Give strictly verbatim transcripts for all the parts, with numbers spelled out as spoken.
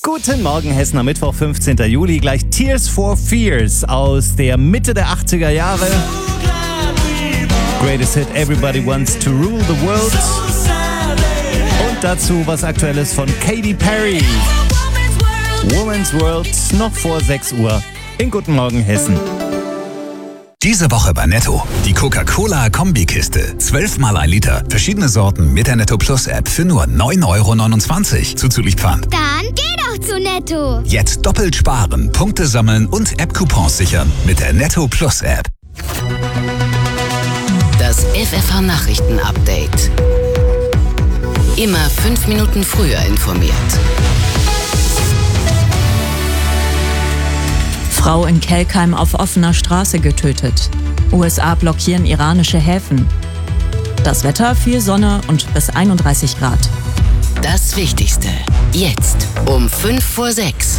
Guten Morgen, Hessen, am Mittwoch, fünfzehnten Juli. Gleich Tears for Fears aus der Mitte der achtziger Jahre. Greatest Hit, Everybody Wants to Rule the World. Und dazu was Aktuelles von Katy Perry. Woman's World, noch vor sechs Uhr in Guten Morgen, Hessen. Diese Woche bei Netto. Die Coca-Cola-Kombikiste. Zwölfmal ein Liter. Verschiedene Sorten mit der Netto Plus App für nur neun Euro neunundzwanzig. Zuzüglich Pfand. Dann geh doch zu Netto. Jetzt doppelt sparen, Punkte sammeln und App-Coupons sichern mit der Netto Plus App. Das F F H-Nachrichten-Update. Immer fünf Minuten früher informiert. Frau in Kelkheim auf offener Straße getötet. U S A blockieren iranische Häfen. Das Wetter, viel Sonne und bis einunddreißig Grad. Das Wichtigste. Jetzt um fünf vor sechs.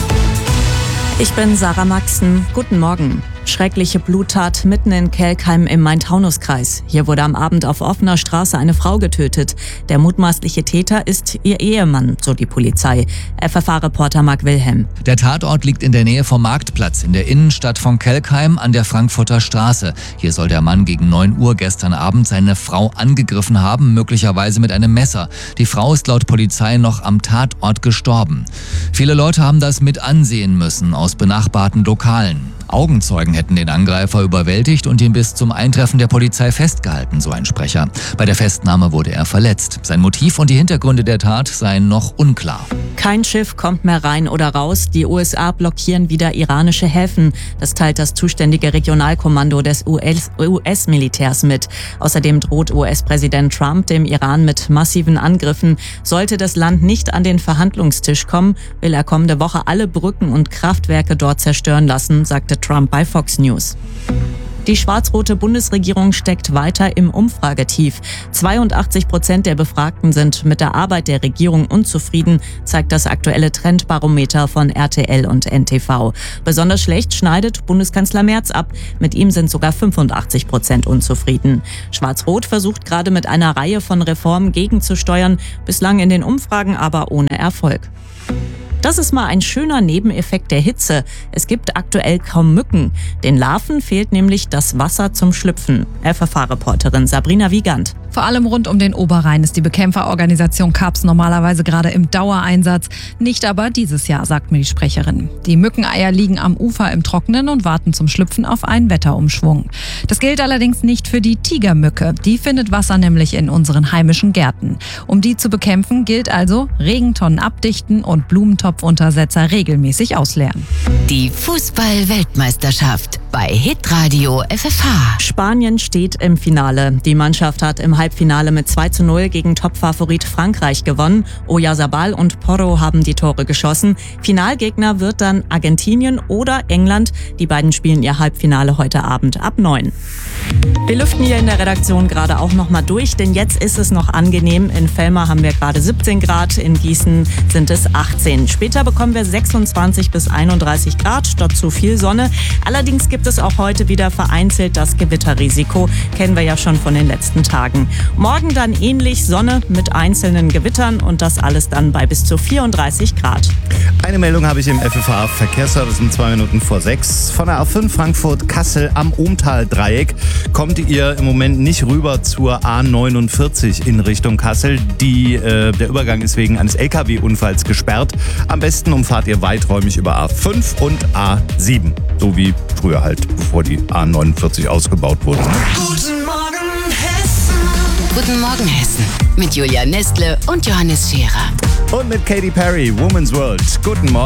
Ich bin Sarah Maxen. Guten Morgen. Schreckliche Bluttat mitten in Kelkheim im Main-Taunus-Kreis. Hier wurde am Abend auf offener Straße eine Frau getötet. Der mutmaßliche Täter ist ihr Ehemann, so die Polizei. F F H-Reporter Marc Wilhelm. Der Tatort liegt in der Nähe vom Marktplatz in der Innenstadt von Kelkheim an der Frankfurter Straße. Hier soll der Mann gegen neun Uhr gestern Abend seine Frau angegriffen haben, möglicherweise mit einem Messer. Die Frau ist laut Polizei noch am Tatort gestorben. Viele Leute haben das mit ansehen müssen aus benachbarten Lokalen. Augenzeugen hätten den Angreifer überwältigt und ihn bis zum Eintreffen der Polizei festgehalten, so ein Sprecher. Bei der Festnahme wurde er verletzt. Sein Motiv und die Hintergründe der Tat seien noch unklar. Kein Schiff kommt mehr rein oder raus. Die U S A blockieren wieder iranische Häfen. Das teilt das zuständige Regionalkommando des U S-Militärs mit. Außerdem droht U S-Präsident Trump dem Iran mit massiven Angriffen. Sollte das Land nicht an den Verhandlungstisch kommen, will er kommende Woche alle Brücken und Kraftwerke dort zerstören lassen, sagte Trump bei Fox News. Die schwarz-rote Bundesregierung steckt weiter im Umfragetief. zweiundachtzig Prozent der Befragten sind mit der Arbeit der Regierung unzufrieden, zeigt das aktuelle Trendbarometer von R T L und N T V. Besonders schlecht schneidet Bundeskanzler Merz ab. Mit ihm sind sogar fünfundachtzig Prozent unzufrieden. Schwarz-rot versucht gerade mit einer Reihe von Reformen gegenzusteuern, bislang in den Umfragen aber ohne Erfolg. Das ist mal ein schöner Nebeneffekt der Hitze. Es gibt aktuell kaum Mücken. Den Larven fehlt nämlich das Wasser zum Schlüpfen. F F H-Reporterin Sabrina Wiegand. Vor allem rund um den Oberrhein ist die Bekämpferorganisation C A P S normalerweise gerade im Dauereinsatz. Nicht aber dieses Jahr, sagt mir die Sprecherin. Die Mückeneier liegen am Ufer im Trockenen und warten zum Schlüpfen auf einen Wetterumschwung. Das gilt allerdings nicht für die Tigermücke. Die findet Wasser nämlich in unseren heimischen Gärten. Um die zu bekämpfen, gilt also Regentonnen abdichten und Blumentopfuntersetzer regelmäßig ausleeren. Die Fußball-Weltmeisterschaft bei Hitradio F F H. Spanien steht im Finale. Die Mannschaft hat im Halbfinale mit zwei zu null gegen Topfavorit Frankreich gewonnen. Oyarzabal und Porro haben die Tore geschossen. Finalgegner wird dann Argentinien oder England. Die beiden spielen ihr Halbfinale heute Abend ab neun. Wir lüften hier in der Redaktion gerade auch noch mal durch, denn jetzt ist es noch angenehm. In Velmar haben wir gerade siebzehn Grad, in Gießen sind es achtzehn. Später bekommen wir sechsundzwanzig bis einunddreißig Grad, dazu viel Sonne. Allerdings gibt es auch heute wieder vereinzelt das Gewitterrisiko, kennen wir ja schon von den letzten Tagen. Morgen dann ähnlich Sonne mit einzelnen Gewittern und das alles dann bei bis zu vierunddreißig Grad. Eine Meldung habe ich im F F H-Verkehrsservice um zwei Minuten vor sechs. Von der A fünf Frankfurt-Kassel am Ohmtal-Dreieck kommt ihr im Moment nicht rüber zur A neunundvierzig in Richtung Kassel. Die, äh, der Übergang ist wegen eines L K W-Unfalls gesperrt. Am besten umfahrt ihr weiträumig über A fünf und A sieben. So wie früher halt, bevor die A neunundvierzig ausgebaut wurde. Guten Morgen, Hessen. Guten Morgen, Hessen. Mit Julia Nestle und Johannes Scherer. Und mit Katy Perry, Woman's World. Guten Morgen.